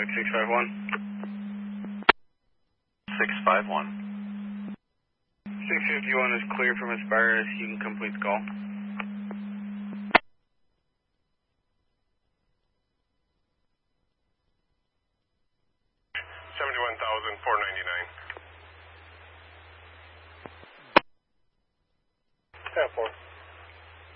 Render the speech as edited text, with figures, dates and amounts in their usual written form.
651. 651. 651 is clear from Aspire. You can complete the call. 71,499. 10-4.